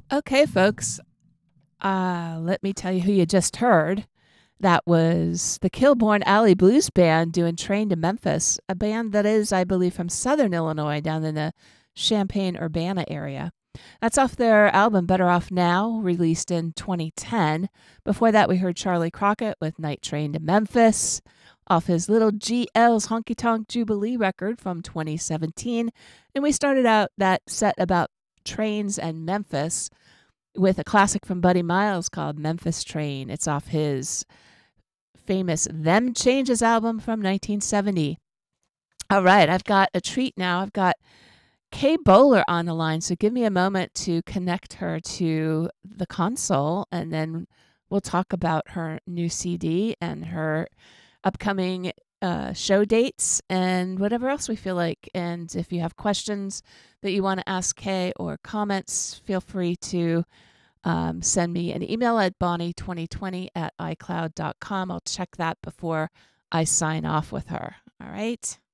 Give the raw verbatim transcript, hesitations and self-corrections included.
Okay, folks, uh, let me tell you who you just heard. That was the Kilbourne Alley Blues Band doing Train to Memphis, a band that is, I believe, from Southern Illinois down in the Champaign Urbana area. That's off their album Better Off Now, released in twenty ten. Before that, we heard Charlie Crockett with Night Train to Memphis off his Little G L's Honky Tonk Jubilee record from twenty seventeen. And we started out that set about trains and Memphis with a classic from Buddy Miles called Memphis Train. It's off his famous Them Changes album from nineteen seventy. All right, I've got a treat now. I've got Kay Bowler on the line, so give me a moment to connect her to the console, and then we'll talk about her new C D and her upcoming uh, show dates and whatever else we feel like. And if you have questions that you want to ask Kay or comments, feel free to um, send me an email at bonnie twenty twenty at icloud dot com. I'll check that before I sign off with her. All right.